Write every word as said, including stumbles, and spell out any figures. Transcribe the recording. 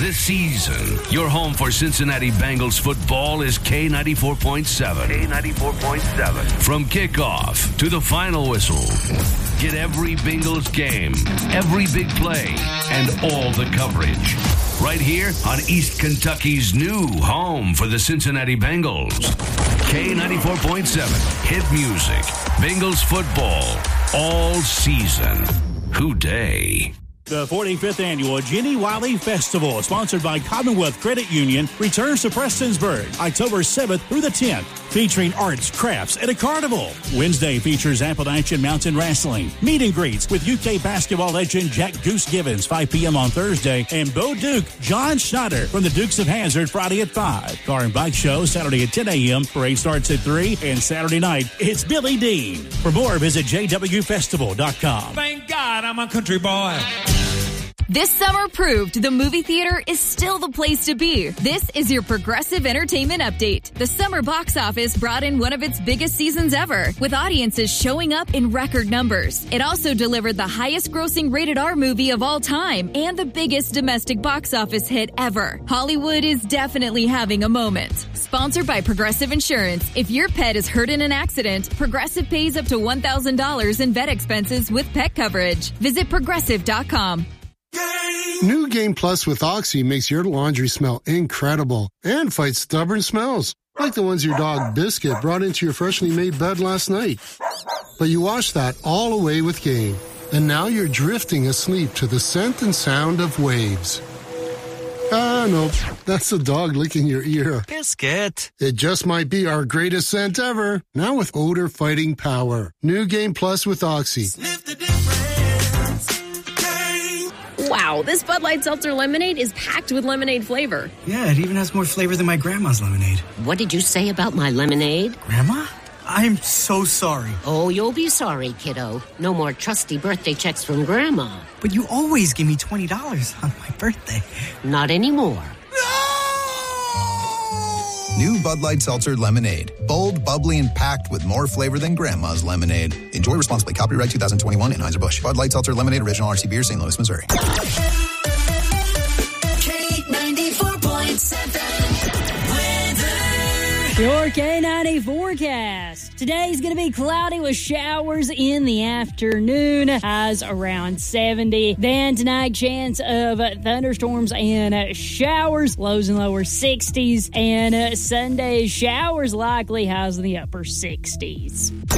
the season. Your home for Cincinnati Bengals football is K ninety-four point seven. K ninety-four point seven. From kickoff to the final whistle, get every Bengals game, every big play, and all the coverage. Right here on East Kentucky's new home for the Cincinnati Bengals. K ninety-four point seven. Hit music. Bengals football all season. Hooday. The forty-fifth Annual Jenny Wiley Festival, sponsored by Commonwealth Credit Union, returns to Prestonsburg October seventh through the tenth, featuring arts, crafts, and a carnival. Wednesday features Appalachian Mountain Wrestling, meet and greets with U K basketball legend Jack Goose Givens, five p.m. on Thursday, and Bo Duke, John Schneider from the Dukes of Hazzard, Friday at five. Car and bike show Saturday at ten a.m. Parade starts at three, and Saturday night, it's Billy Dean. For more, visit j w festival dot com. Thank God I'm a country boy. This summer proved the movie theater is still the place to be. This is your Progressive Entertainment Update. The summer box office brought in one of its biggest seasons ever, with audiences showing up in record numbers. It also delivered the highest grossing rated R movie of all time and the biggest domestic box office hit ever. Hollywood is definitely having a moment. Sponsored by Progressive Insurance. If your pet is hurt in an accident, Progressive pays up to one thousand dollars in vet expenses with pet coverage. Visit progressive dot com. New Game Plus with Oxy makes your laundry smell incredible and fights stubborn smells, like the ones your dog Biscuit brought into your freshly made bed last night. But you washed that all away with Game, and now you're drifting asleep to the scent and sound of waves. Ah, nope, that's the dog licking your ear. Biscuit. It just might be our greatest scent ever, now with odor-fighting power. New Game Plus with Oxy. Sniff the difference. Wow, this Bud Light Seltzer lemonade is packed with lemonade flavor. Yeah, it even has more flavor than my grandma's lemonade. What did you say about my lemonade? Grandma? I'm so sorry. Oh, you'll be sorry, kiddo. No more trusty birthday checks from Grandma. But you always give me twenty dollars on my birthday. Not anymore. New Bud Light Seltzer Lemonade. Bold, bubbly, and packed with more flavor than Grandma's lemonade. Enjoy responsibly. Copyright twenty twenty-one Anheuser-Busch. Bud Light Seltzer Lemonade, Original R C Beer, Saint Louis, Missouri. K ninety-four point seven weather. Your K ninety forecast. Today's going to be cloudy with showers in the afternoon. Highs around seventy. Then tonight, chance of thunderstorms and showers. Lows and lower sixties. And Sunday, showers likely. Highs in the upper sixties.